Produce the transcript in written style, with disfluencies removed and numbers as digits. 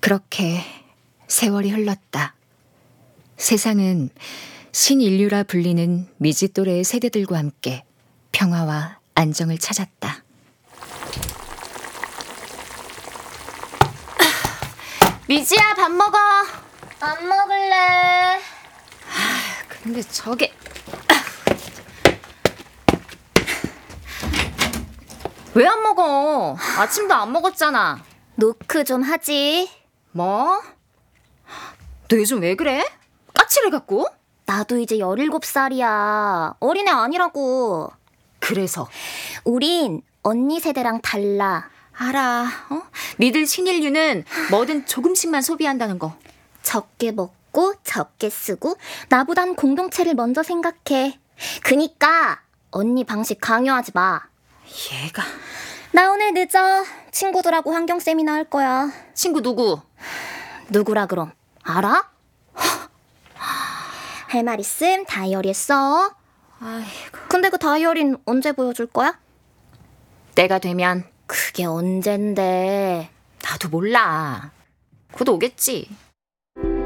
그렇게 세월이 흘렀다. 세상은 신인류라 불리는 미지 또래의 세대들과 함께 평화와 안정을 찾았다. 미지야, 밥 먹어. 안 먹을래. 근데 저게... 왜 안 먹어? 아침도 안 먹었잖아. 노크 좀 하지. 뭐? 너 요즘 왜 그래? 까칠해 갖고? 나도 이제 17살이야. 어린애 아니라고. 그래서? 우린 언니 세대랑 달라. 알아. 믿을 신인류는 뭐든 조금씩만 소비한다는 거. 적게 먹고 적게 쓰고 나보단 공동체를 먼저 생각해. 그니까 언니 방식 강요하지 마. 얘가... 나 오늘 늦어. 친구들하고 환경 세미나 할 거야. 친구 누구? 누구라 그럼? 알아? 할 말 있음 다이어리에 써. 아이고. 근데 그 다이어리는 언제 보여줄 거야? 때가 되면. 그게 언젠데. 나도 몰라. 곧 오겠지.